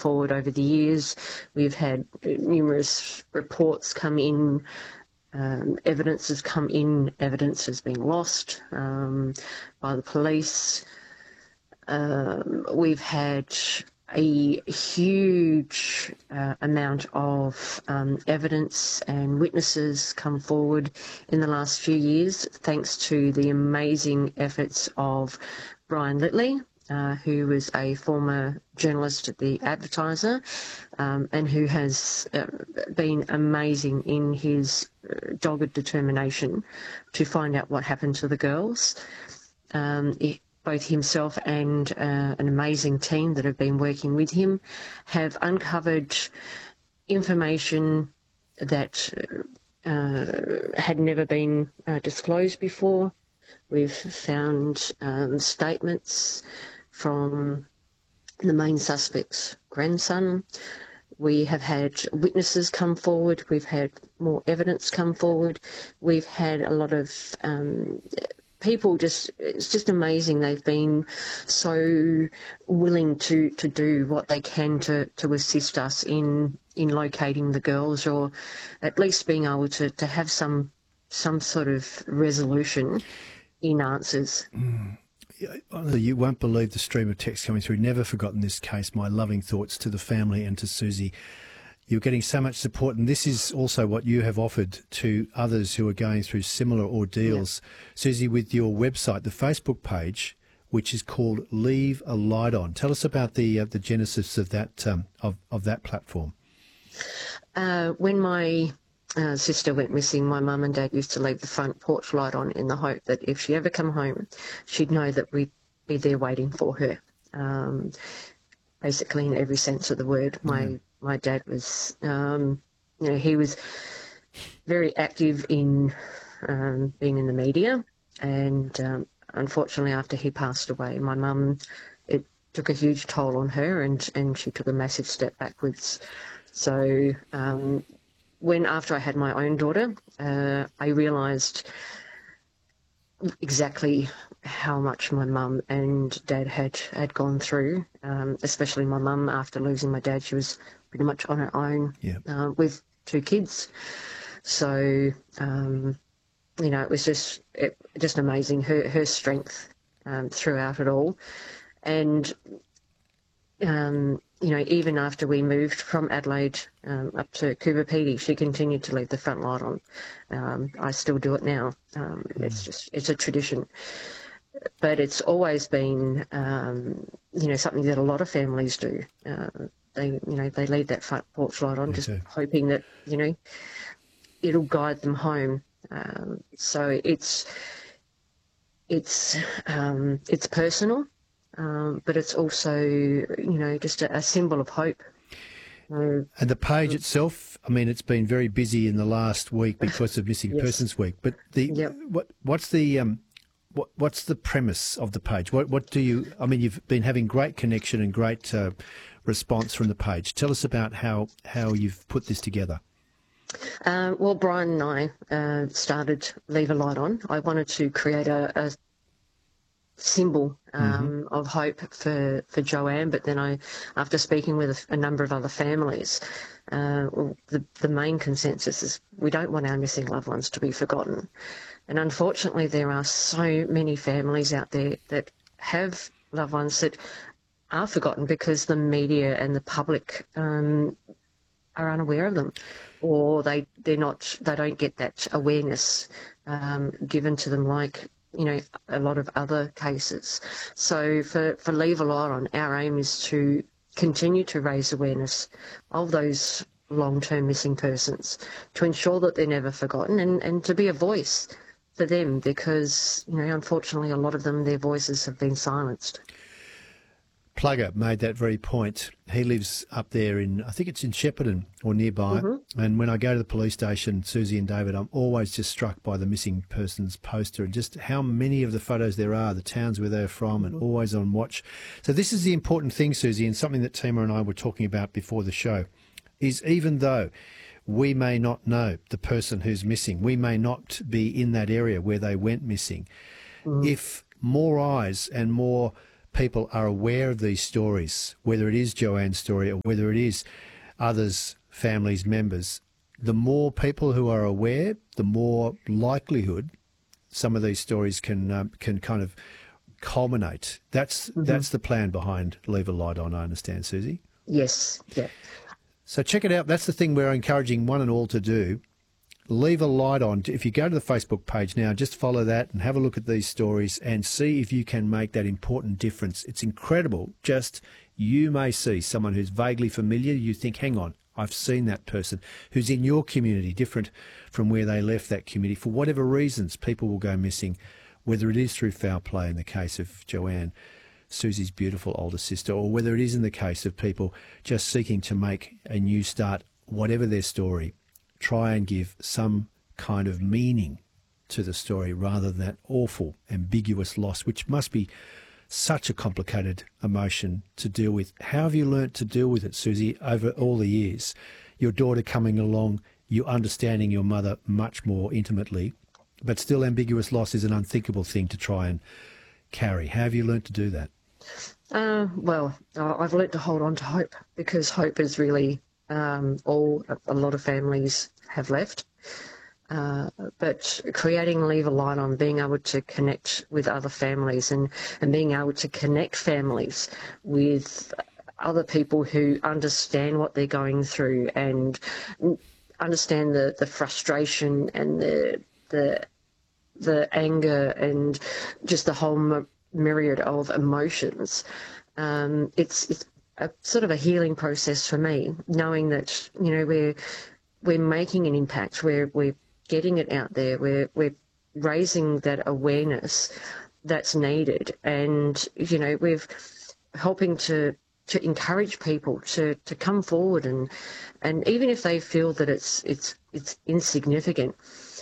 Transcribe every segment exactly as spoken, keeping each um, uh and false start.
forward over the years. We've had numerous reports come in, um, evidence has come in, evidence has been lost um, by the police. Um, we've had a huge uh, amount of um, evidence and witnesses come forward in the last few years, thanks to the amazing efforts of Brian Littley, uh, who was a former journalist at The Advertiser, um, and who has uh, been amazing in his uh, dogged determination to find out what happened to the girls. Um, it, Both himself and uh, an amazing team that have been working with him have uncovered information that uh, had never been uh, disclosed before. We've found um, statements from the main suspect's grandson. We have had witnesses come forward. We've had more evidence come forward. We've had a lot of um, people just, it's just amazing. They've been so willing to, to do what they can to, to assist us in, in locating the girls, or at least being able to, to have some, some sort of resolution in answers. Mm. You won't believe the stream of text coming through. Never forgotten this case. My loving thoughts to the family and to Susie. You're getting so much support, and this is also what you have offered to others who are going through similar ordeals. Yep. Susie, with your website, the Facebook page, which is called Leave a Light On. Tell us about the uh, the genesis of that um, of of that platform. Uh, when my uh, sister went missing, my mum and dad used to leave the front porch light on in the hope that if she ever come home, she'd know that we'd be there waiting for her. Um, basically, in every sense of the word, my mm. My dad was, um, you know, he was very active in um, being in the media, and um, unfortunately after he passed away, my mum, it took a huge toll on her, and, and she took a massive step backwards. So um, when, after I had my own daughter, uh, I realised exactly how much my mum and dad had, had gone through, um, especially my mum. After losing my dad, she was pretty much on her own yeah. uh, with two kids. So, um, you know, it was just it, just amazing, her, her strength um, throughout it all. And, um, you know, even after we moved from Adelaide um, up to Coober Pedy, she continued to leave the front light on. Um, I still do it now. Um, mm. It's just, it's a tradition. But it's always been, um, you know, something that a lot of families do. Uh, they, you know, they leave that front porch light on, Me just too. hoping that, you know, it'll guide them home. Um, so it's, it's, um, it's personal, um, but it's also, you know, just a, a symbol of hope. Uh, and the page itself, I mean, it's been very busy in the last week because of Missing yes. Persons Week. But the yep. what what's the um, what what's the premise of the page? What what do you? I mean, you've been having great connection and great uh, response from the page. Tell us about how how you've put this together. Uh, well, Brian and I uh, started Leave a Light On. I wanted to create a, a symbol um, mm-hmm. of hope for, for Joanne, but then I, after speaking with a, a number of other families, uh, the, the main consensus is we don't want our missing loved ones to be forgotten. And unfortunately, there are so many families out there that have loved ones that are forgotten because the media and the public um, are unaware of them, or they they're not they don't get that awareness um, given to them like, you know, a lot of other cases. So for, for Leave a Light On, our aim is to continue to raise awareness of those long-term missing persons, to ensure that they're never forgotten, and, and to be a voice for them, because, you know, unfortunately a lot of them, their voices have been silenced. Plugger made that very point. He lives up there in, I think it's in Shepparton or nearby. Mm-hmm. And when I go to the police station, Susie and David, I'm always just struck by the missing persons poster and just how many of the photos there are, the towns where they're from, and always on watch. So this is the important thing, Susie, and something that Tima and I were talking about before the show, is even though we may not know the person who's missing, we may not be in that area where they went missing, mm-hmm. if more eyes and more people are aware of these stories, whether it is Joanne's story or whether it is others, families, members, the more people who are aware, the more likelihood some of these stories can um, can kind of culminate. That's mm-hmm. that's the plan behind Leave a Light On, I understand, Susie. Yes, yeah. So check it out. That's the thing we're encouraging one and all to do. Leave a light on. If you go to the Facebook page now, just follow that and have a look at these stories and see if you can make that important difference. It's incredible. Just you may see someone who's vaguely familiar. You think, hang on, I've seen that person who's in your community, different from where they left that community. For whatever reasons, people will go missing, whether it is through foul play in the case of Joanne, Susie's beautiful older sister, or whether it is in the case of people just seeking to make a new start, whatever their story, try and give some kind of meaning to the story rather than that awful, ambiguous loss, which must be such a complicated emotion to deal with. How have you learnt to deal with it, Susie, over all the years? Your daughter coming along, you understanding your mother much more intimately, but still ambiguous loss is an unthinkable thing to try and carry. How have you learnt to do that? Uh, well, uh, I've learnt to hold on to hope, because hope is really um, all a, a lot of families have left. Uh, but creating Leave a Light On, being able to connect with other families and, and being able to connect families with other people who understand what they're going through and understand the, the frustration and the the the anger and just the whole myriad of emotions. Um, it's it's a sort of a healing process for me, knowing that, you know, we're we're making an impact, we're we're getting it out there, we're we're raising that awareness that's needed, and you know, we're helping to to encourage people to, to come forward, and and even if they feel that it's it's it's insignificant,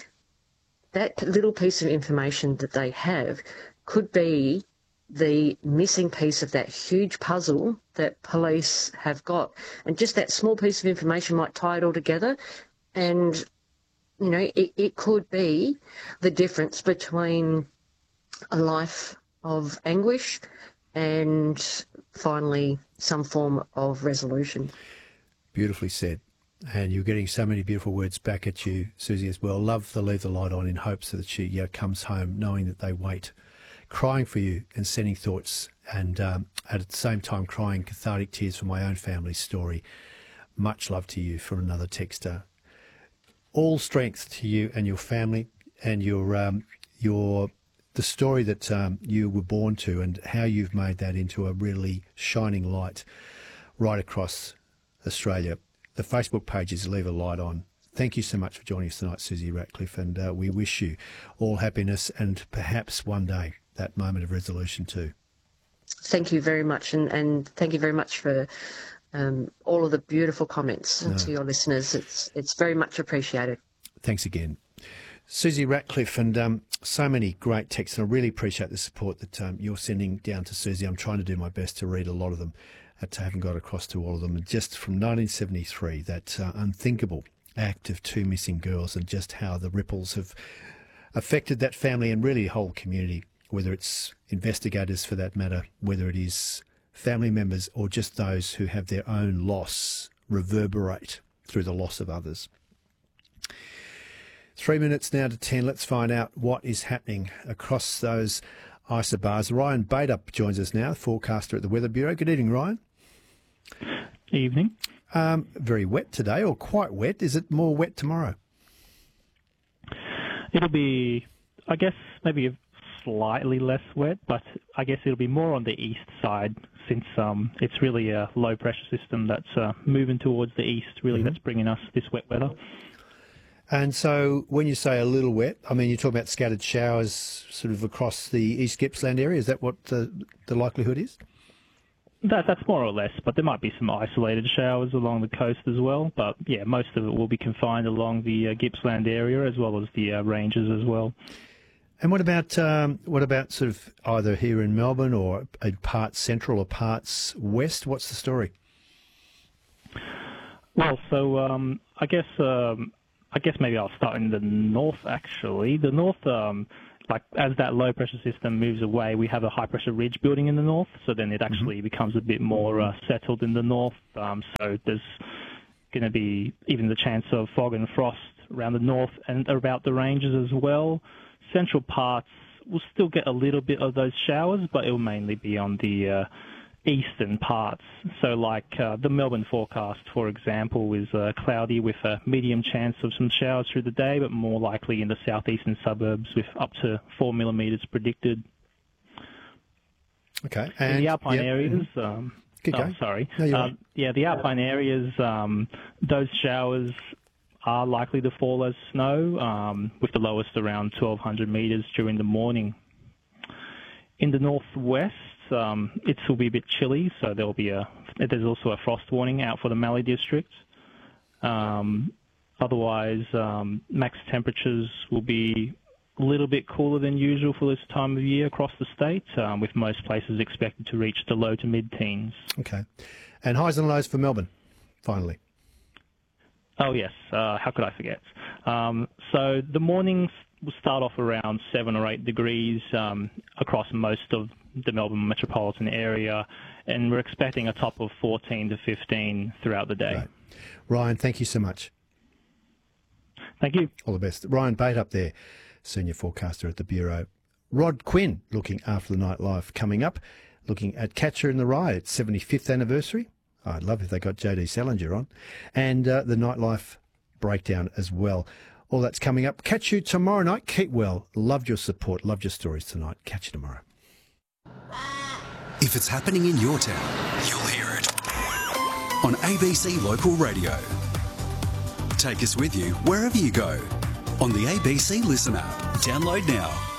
that little piece of information that they have could be the missing piece of that huge puzzle that police have got. And just that small piece of information might tie it all together, and you know, it, it could be the difference between a life of anguish and finally some form of resolution. Beautifully said. And you're getting so many beautiful words back at you, Susie, as well. Love to Leave the Light On in hopes that she you know, comes home knowing that they wait, crying for you and sending thoughts, and um, at the same time crying cathartic tears for my own family's story. Much love to you from another texter. All strength to you and your family and your um, your the story that um, you were born to, and how you've made that into a really shining light right across Australia. The Facebook page is Leave a Light On. Thank you so much for joining us tonight, Susie Ratcliffe, and uh, we wish you all happiness and perhaps one day that moment of resolution too. Thank you very much, and, and thank you very much for um, all of the beautiful comments no. to your listeners. It's it's very much appreciated. Thanks again. Susie Ratcliffe, and um, so many great texts, and I really appreciate the support that um, you're sending down to Susie. I'm trying to do my best to read a lot of them. I haven't got across to all of them. And just from nineteen seventy-three, that uh, unthinkable act of two missing girls, and just how the ripples have affected that family and really the whole community, whether it's investigators for that matter, whether it is family members or just those who have their own loss reverberate through the loss of others. Three minutes now to ten. Let's find out what is happening across those isobars. Ryan Badup joins us now, forecaster at the Weather Bureau. Good evening, Ryan. Evening. Um, very wet today, or quite wet. Is it more wet tomorrow? It'll be, I guess, maybe slightly less wet, but I guess it'll be more on the east side, since um, it's really a low-pressure system that's uh, moving towards the east, really, mm-hmm. that's bringing us this wet weather. And so when you say a little wet, I mean, you're talking about scattered showers sort of across the East Gippsland area. Is that what the, the likelihood is? That, that's more or less, but there might be some isolated showers along the coast as well. But, yeah, most of it will be confined along the uh, Gippsland area, as well as the uh, ranges as well. And what about um, what about sort of either here in Melbourne or a parts central or parts west? What's the story? Well, so um, I guess... Um, I guess maybe I'll start in the north, actually. The north, um, like as that low pressure system moves away, we have a high pressure ridge building in the north. So then it actually mm-hmm. becomes a bit more uh, settled in the north. Um, so there's going to be even the chance of fog and frost around the north and about the ranges as well. Central parts will still get a little bit of those showers, but it will mainly be on the uh, eastern parts. So like uh, the Melbourne forecast, for example, is uh, cloudy with a medium chance of some showers through the day, but more likely in the southeastern suburbs with up to four millimetres predicted. Okay. And in the alpine yep. areas... Um, oh, sorry. No, uh, right. Yeah, the alpine areas, um, those showers are likely to fall as snow, um, with the lowest around twelve hundred metres during the morning. In the northwest, um, it will be a bit chilly, so there'll be a there's also a frost warning out for the Mallee district. Um, otherwise, um, max temperatures will be a little bit cooler than usual for this time of year across the state, um, with most places expected to reach the low to mid-teens. Okay. And highs and lows for Melbourne, finally. Oh, yes. Uh, how could I forget? Um, so the mornings will start off around seven or eight degrees um, across most of the Melbourne metropolitan area, and we're expecting a top of fourteen to fifteen throughout the day. Right. Ryan, thank you so much. Thank you. All the best. Ryan Bate up there, Senior Forecaster at the Bureau. Rod Quinn looking after the nightlife coming up, looking at Catcher in the Rye, its seventy-fifth anniversary. Oh, I'd love if they got J D Salinger on. And uh, the nightlife breakdown as well. All that's coming up. Catch you tomorrow night. Keep well. Loved your support. Loved your stories tonight. Catch you tomorrow. If it's happening in your town, you'll hear it on A B C Local Radio. Take us with you wherever you go on the A B C Listen app. Download now.